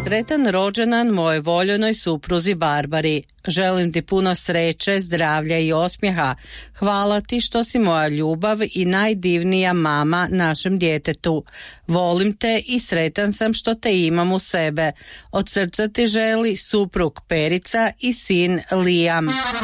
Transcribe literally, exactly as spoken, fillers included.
Sretan rođendan mojoj voljenoj supruzi Barbari. Želim ti puno sreće, zdravlja i osmijeha. Hvala ti što si moja ljubav i najdivnija mama našem djetetu. Volim te i sretan sam što te imam u sebe. Od srca ti želi suprug Perica i sin Liam.